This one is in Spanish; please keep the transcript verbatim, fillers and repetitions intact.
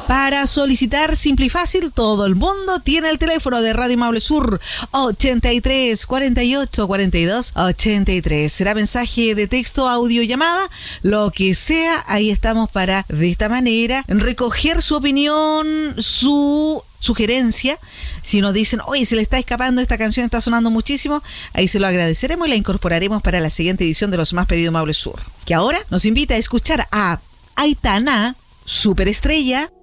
Para solicitar simple y fácil, todo el mundo tiene el teléfono de Radio Maule Sur, ochenta y tres, cuarenta y ocho, cuarenta y dos, ochenta y tres. Será mensaje de texto, audio, llamada, lo que sea. Ahí estamos para, de esta manera, recoger su opinión, su sugerencia. Si nos dicen, oye, se le está escapando, esta canción está sonando muchísimo, ahí se lo agradeceremos y la incorporaremos para la siguiente edición de Los Más Pedidos Maule Sur, que ahora nos invita a escuchar a Aitana, Superestrella,